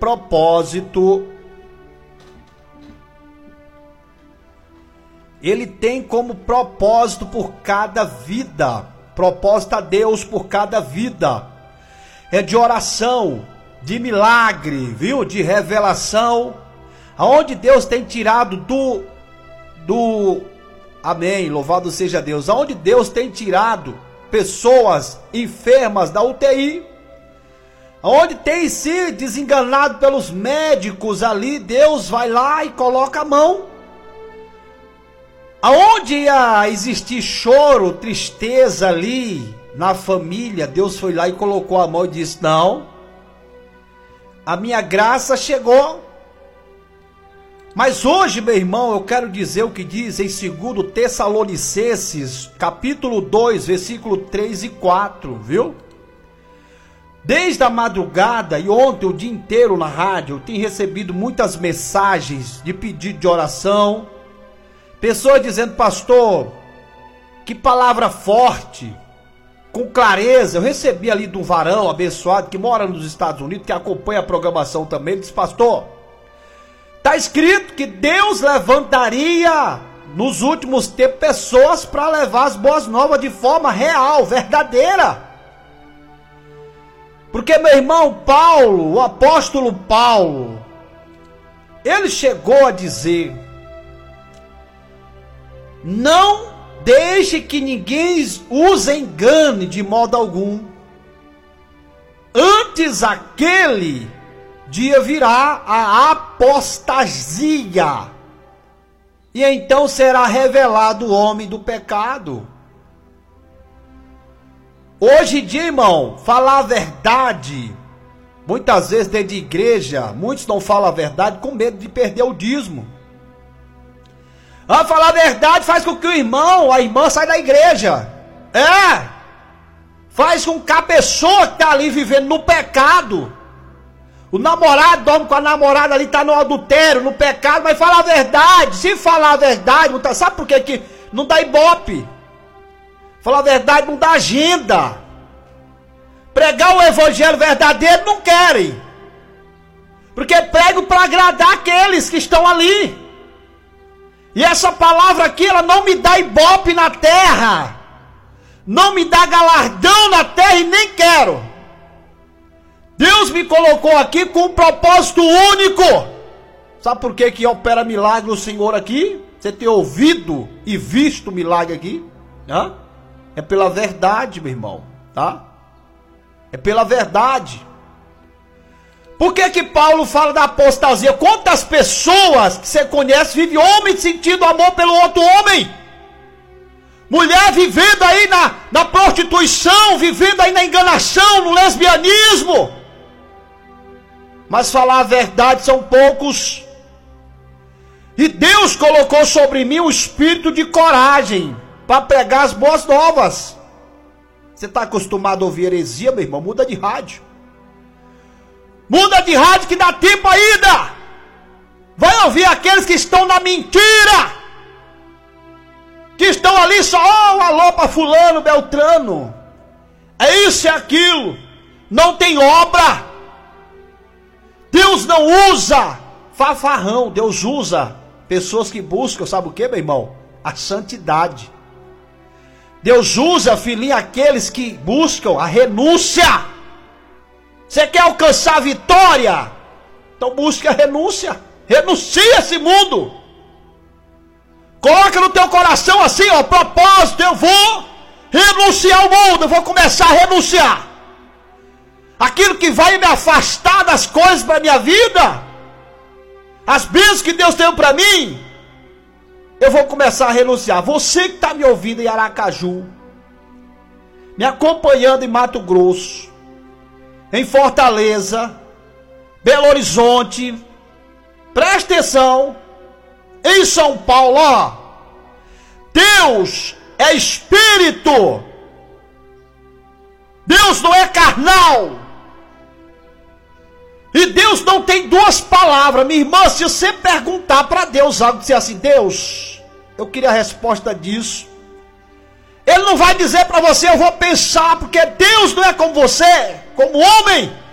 propósito. Ele tem como propósito por cada vida. Propósito a Deus por cada vida. É de oração, de milagre, viu? De revelação. Aonde Deus tem tirado amém, louvado seja Deus. Aonde Deus tem tirado pessoas enfermas da UTI. Aonde tem se desenganado pelos médicos ali, Deus vai lá e coloca a mão. Aonde ia existir choro, tristeza ali na família, Deus foi lá e colocou a mão e disse: não, a minha graça chegou. Mas hoje, meu irmão, eu quero dizer o que diz em 2 Tessalonicenses, capítulo 2, versículo 3 e 4, viu? Desde a madrugada e ontem o dia inteiro na rádio, eu tenho recebido muitas mensagens de pedido de oração. Pessoas dizendo: pastor, que palavra forte, com clareza. Eu recebi ali de um varão abençoado que mora nos Estados Unidos, que acompanha a programação também. Ele disse: pastor, está escrito que Deus levantaria nos últimos tempos pessoas para levar as boas novas de forma real, verdadeira. Porque, meu irmão, Paulo, o apóstolo Paulo, ele chegou a dizer: não deixe que ninguém os engane de modo algum. Antes aquele dia virá a apostasia, e então será revelado o homem do pecado. Hoje em dia, irmão, falar a verdade, muitas vezes dentro de igreja, muitos não falam a verdade com medo de perder o dízimo. Falar a verdade faz com que o irmão, a irmã saia da igreja. Faz com que a pessoa que está ali vivendo no pecado, o namorado dorme com a namorada ali, está no adultério, no pecado, mas fala a verdade. Se falar a verdade, sabe por que não dá ibope? Falar a verdade não dá agenda. Pregar o evangelho verdadeiro não querem, porque pregam para agradar aqueles que estão ali. E essa palavra aqui, ela não me dá ibope na terra, não me dá galardão na terra e nem quero. Deus me colocou aqui com um propósito único. Sabe por que opera milagre o Senhor aqui? Você tem ouvido e visto milagre aqui? É pela verdade, meu irmão, tá? É pela verdade. Por que Paulo fala da apostasia? Quantas pessoas que você conhece vivem homem sentindo amor pelo outro homem? Mulher vivendo aí na prostituição, vivendo aí na enganação, no lesbianismo. Mas falar a verdade são poucos. E Deus colocou sobre mim um espírito de coragem para pregar as boas novas. Você está acostumado a ouvir heresia, meu irmão? Muda de rádio. Muda de rádio que dá tempo ainda. Vai ouvir aqueles que estão na mentira, que estão ali só, alô para fulano, beltrano. É isso e aquilo. Não tem obra. Deus não usa fanfarrão. Deus usa pessoas que buscam, sabe o que, meu irmão? A santidade. Deus usa, filhinho, aqueles que buscam a renúncia. Você quer alcançar a vitória? Então busque a renúncia. Renuncia esse mundo. Coloca no teu coração assim, propósito: eu vou renunciar ao mundo. Eu vou começar a renunciar aquilo que vai me afastar das coisas para minha vida, as bênçãos que Deus tem para mim. Eu vou começar a renunciar. Você que está me ouvindo em Aracaju, me acompanhando em Mato Grosso, em Fortaleza, Belo Horizonte, presta atenção, em São Paulo, Deus é espírito, Deus não é carnal, e Deus não tem duas palavras. Minha irmã, se você perguntar para Deus algo, dizer assim: Deus, eu queria a resposta disso, Ele não vai dizer para você: eu vou pensar, porque Deus não é como você, como homem.